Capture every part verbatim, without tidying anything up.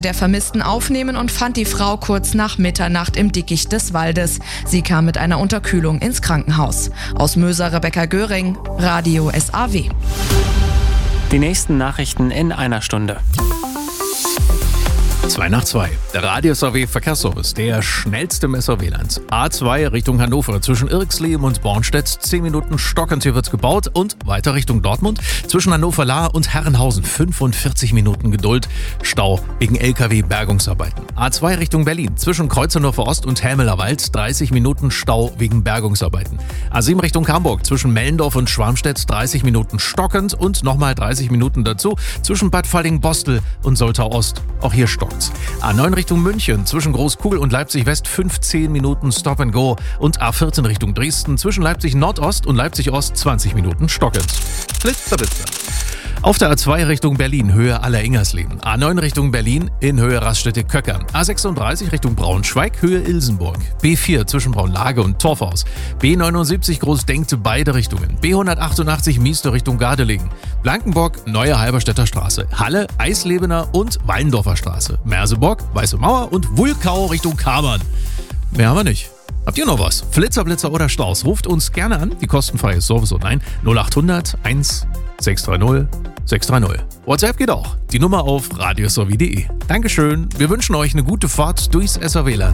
der Vermissten aufnehmen und fand die Frau kurz nach Mitternacht im Dickicht des Waldes. Sie kam mit einer Unterkühlung ins Krankenhaus. Aus Möser Rebecca Göring, Radio S A W. Die nächsten Nachrichten in einer Stunde. zwei nach zwei. Der Radio S A W Verkehrsservice, der schnellste im S A W-Land. A zwei Richtung Hannover, zwischen Irxleben und Bornstedt, zehn Minuten stockend, hier wird's gebaut. Und weiter Richtung Dortmund, zwischen Hannover-Lahr und Herrenhausen, fünfundvierzig Minuten Geduld. Stau wegen L K W-Bergungsarbeiten. A zwei Richtung Berlin, zwischen Kreuzerhofer Ost und Helmeler Wald, dreißig Minuten Stau wegen Bergungsarbeiten. A sieben Richtung Hamburg, zwischen Mellendorf und Schwarmstedt, dreißig Minuten stockend und nochmal dreißig Minuten dazu, zwischen Bad Falling-Bostel und Soltau Ost. Auch hier stockt. A neun Richtung München, zwischen Großkugel und Leipzig West, fünfzehn Minuten Stop and Go. Und A vierzehn Richtung Dresden, zwischen Leipzig Nordost und Leipzig Ost, zwanzig Minuten stockend. Blitzer, blitzer. Auf der A zwei Richtung Berlin, Höhe Aller-Ingersleben. A neun Richtung Berlin, in Höhe Raststätte-Köckern. A sechsunddreißig Richtung Braunschweig, Höhe Ilsenburg. B vier zwischen Braunlage und Torfhaus. B neunundsiebzig Großdenkte, beide Richtungen. B hundertachtundachtzig Mieste Richtung Gardelegen. Blankenburg, Neue Halberstädter Straße. Halle, Eislebener und Wallendorfer Straße. Merseburg, Weiße Mauer und Wulkau Richtung Kamern. Mehr haben wir nicht. Habt ihr noch was? Flitzer, Blitzer oder Staus? Ruft uns gerne an. Die kostenfreie Service und nein null achthundert eins sechs drei null sechs drei null. WhatsApp geht auch. Die Nummer auf radiosw punkt de. Dankeschön. Wir wünschen euch eine gute Fahrt durchs S A W-Land.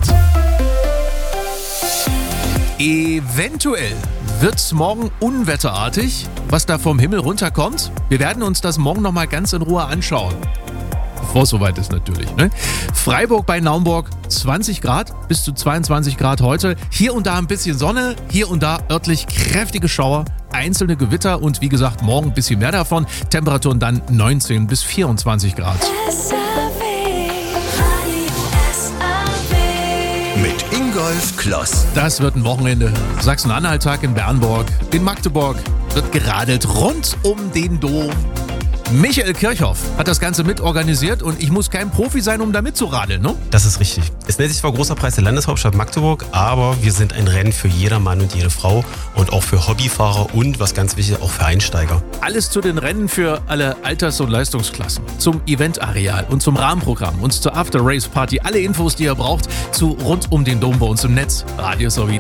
Eventuell wird's morgen unwetterartig, was da vom Himmel runterkommt. Wir werden uns das morgen nochmal ganz in Ruhe anschauen. Bevor es soweit ist natürlich. Ne? Freiburg bei Naumburg, zwanzig Grad bis zu zweiundzwanzig Grad heute. Hier und da ein bisschen Sonne, hier und da örtlich kräftige Schauer, einzelne Gewitter und wie gesagt, morgen ein bisschen mehr davon. Temperaturen dann neunzehn bis vierundzwanzig Grad. Mit Ingolf Kloss. Das wird ein Wochenende. Sachsen-Anhalt-Tag in Bernburg. In Magdeburg wird geradelt rund um den Dom. Michael Kirchhoff hat das Ganze mitorganisiert und ich muss kein Profi sein, um da mitzuradeln, ne? Das ist richtig. Es nennt sich zwar Großer Preis der Landeshauptstadt Magdeburg, aber wir sind ein Rennen für jeder Mann und jede Frau und auch für Hobbyfahrer und, was ganz wichtig ist, auch für Einsteiger. Alles zu den Rennen für alle Alters- und Leistungsklassen, zum Eventareal und zum Rahmenprogramm und zur After-Race-Party. Alle Infos, die ihr braucht, zu rund um den Dom bei uns im Netz. Radio S A W punkt